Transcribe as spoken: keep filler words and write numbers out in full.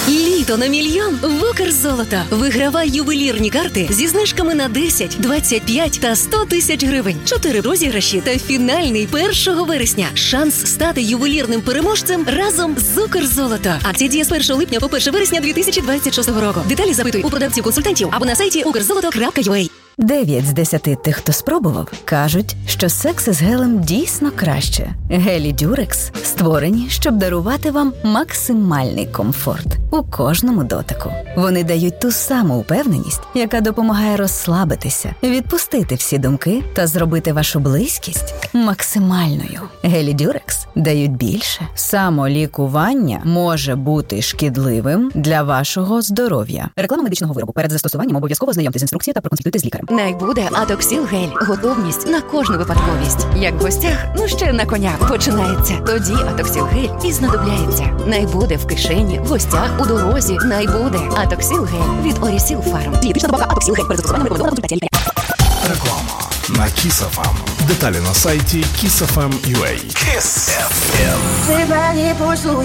Літо на мільйон в Укрзолото. Вигравай ювелірні карти зі знижками на десять, двадцять п'ять та сто тисяч гривень. Чотири розіграші та фінальний першого вересня. Шанс стати ювелірним переможцем разом з Укрзолото. Акція діє з першого липня по перше вересня дві тисячі двадцять шостого року. Деталі запитуй у продавців-консультантів або на сайті укрзолото крапка ю а. Дев'ять з десяти тих, хто спробував, кажуть, що секс із гелем дійсно краще. Гелі Дюрекс створені, щоб дарувати вам максимальний комфорт у кожному дотику. Вони дають ту саму впевненість, яка допомагає розслабитися, відпустити всі думки та зробити вашу близькість максимальною. Гелі Дюрекс дають більше. Самолікування може бути шкідливим для вашого здоров'я. Реклама медичного виробу. Перед застосуванням обов'язково ознайомтесь з інструкцією та проконсультуйтесь з лікарем. Найбуде Атоксіл гель. Готовність на кожну випадковість. Як в гостях, ну ще на конях починається. Тоді Атоксіл гель і знадобляється. Найбуде в кишені, в гостях, у дорозі. Найбуде Атоксіл гель від Орісіл Фарм. Дієтична добавка Атоксіл гель. Перед застосуванням рекомендована консультація лікаря. Реклама на Kiss еф ем. Деталі на сайті kiss еф ем крапка ю а. Kiss еф ем.